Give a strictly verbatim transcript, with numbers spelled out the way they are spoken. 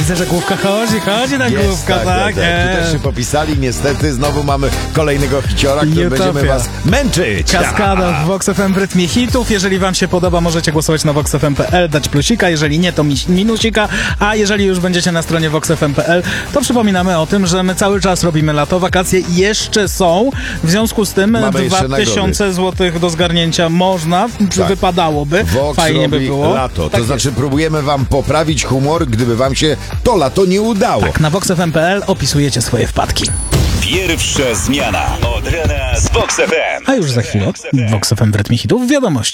widzę, że główka chodzi, chodzi na Jest, główka, tak, tak? tak, tak. Tu też się popisali, niestety znowu mamy kolejnego hiciora, którym Utopia. będziemy was męczyć. Kaskada w Vox F M w rytmie hitów. Jeżeli wam się podoba, możecie głosować na vox f m kropka p l, dać plusika, jeżeli nie, to minusika, a jeżeli już będziecie na stronie vox f m kropka p l, to przypominamy o tym, że my cały czas robimy lato, wakacje jeszcze są, w związku z tym dwa tysiące złotych do zgarnięcia można, tak. Wypadałoby, Vox fajnie by było. Lato, to tak znaczy jest. próbujemy wam poprawić humor, gdyby wam się to lato nie udało. Tak, na vox f m kropka p l opisujecie swoje wpadki. Pierwsza zmiana od rana z Vox F M. A już za chwilę Vox F M w rytmie hitów wiadomości.